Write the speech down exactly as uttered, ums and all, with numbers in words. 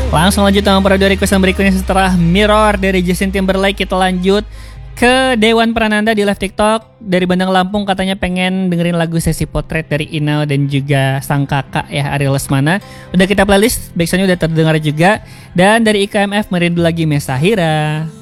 Langsung lanjut sama para requestan berikutnya setelah Mirror dari Justin Timberlake. Kita lanjut ke Dewan Prananda di live TikTok dari Bandang Lampung, katanya pengen dengerin lagu Sesi Potret dari Inau dan juga sang kakak ya Ariel Lesmana. Udah kita playlist, backsoundnya udah terdengar juga. Dan dari I K M F Merindu Lagi Mesahira.